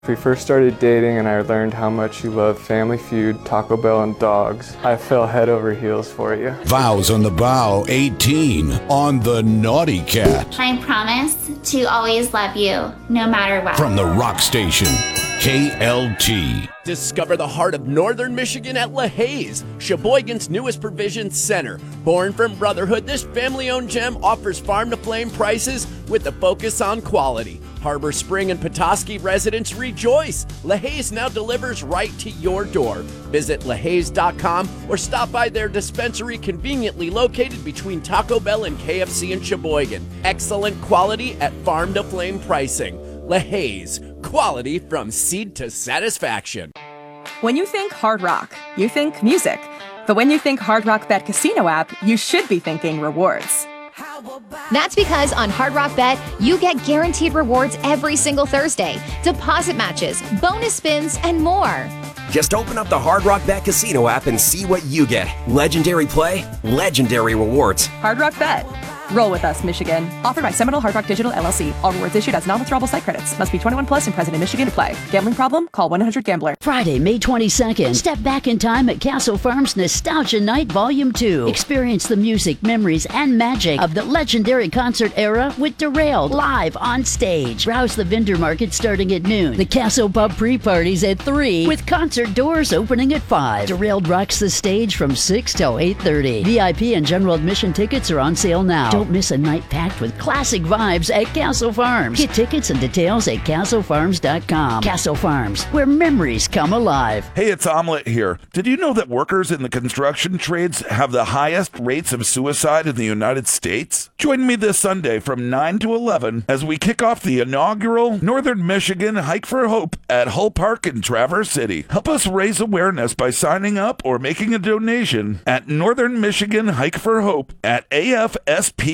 We first started dating and I learned how much you love Family Feud, Taco Bell, and dogs. I fell head over heels for you. Vows on the Bow 18 on the Naughty Cat. I promise to always love you, no matter what. From the rock station, KLT. Discover the heart of Northern Michigan at LaHaye's, Sheboygan's newest provision center. Born from brotherhood, this family-owned gem offers farm-to-flame prices with a focus on quality. Harbor Spring and Petoskey residents rejoice. LaHaye's now delivers right to your door. Visit LaHaye's.com or stop by their dispensary conveniently located between Taco Bell and KFC in Sheboygan. Excellent quality at farm-to-flame pricing. LaHaye's, quality from seed to satisfaction. When you think Hard Rock, you think music. But when you think Hard Rock Bet Casino app, you should be thinking rewards. That's because on Hard Rock Bet, you get guaranteed rewards every single Thursday, deposit matches, bonus spins, and more. Just open up the Hard Rock Bet Casino app and see what you get. Legendary play, legendary rewards. Hard Rock Bet. Roll with us, Michigan. Offered by Seminole Hard Rock Digital, LLC. All rewards issued as non-withdrawable site credits. Must be 21 plus and present in Michigan to play. Gambling problem? Call 1-800-GAMBLER. Friday, May 22nd. Step back in time at Castle Farms Nostalgia Night Volume 2. Experience the music, memories, and magic of the legendary concert era with Derailed live on stage. Browse the vendor market starting at noon. The Castle Pub pre-parties at 3 with concert doors opening at 5. Derailed rocks the stage from 6 till 8:30. VIP and general admission tickets are on sale now. Don't miss a night packed with classic vibes at Castle Farms. Get tickets and details at castlefarms.com. Castle Farms, where memories come alive. Hey, it's Omelette here. Did you know that workers in the construction trades have the highest rates of suicide in the United States? Join me this Sunday from 9 to 11 as we kick off the inaugural Northern Michigan Hike for Hope at Hull Park in Traverse City. Help us raise awareness by signing up or making a donation at Northern Michigan Hike for Hope at AFSP.com.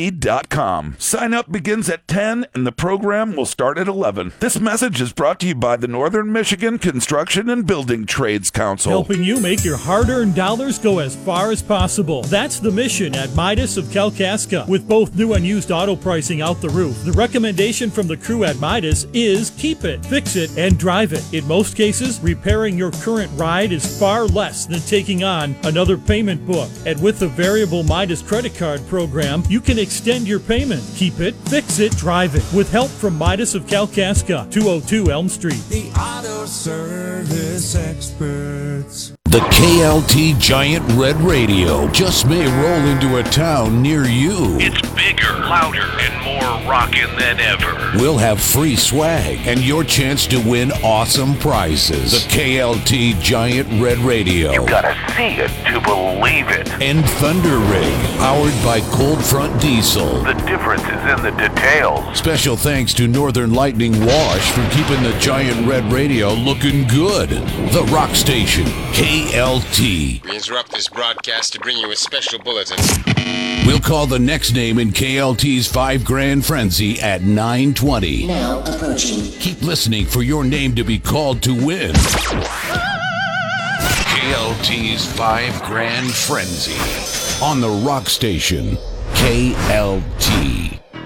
Sign up begins at 10 and the program will start at 11. This message is brought to you by the Northern Michigan Construction and Building Trades Council. Helping you make your hard-earned dollars go as far as possible. That's the mission at Midas of Kalkaska. With both new and used auto pricing out the roof, the recommendation from the crew at Midas is keep it, fix it, and drive it. In most cases, repairing your current ride is far less than taking on another payment book. And with the variable Midas credit card program, you can extend your payment. Keep it, fix it, drive it. With help from Midas of Kalkaska, 202 Elm Street. The auto service experts. The KLT Giant Red Radio just may roll into a town near you. It's bigger, louder, and more rockin' than ever. We'll have free swag and your chance to win awesome prizes. The KLT Giant Red Radio. You gotta see it to believe it. And Thunder Rig, powered by Cold Front Diesel. The difference is in the details. Special thanks to Northern Lightning Wash for keeping the Giant Red Radio looking good. The Rock Station, KLT. We interrupt this broadcast to bring you a special bulletin. We'll call the next name in KLT's 5 Grand Frenzy at 9:20. Now approaching. Keep listening for your name to be called to win. KLT's 5 Grand Frenzy on the Rock Station, KLT.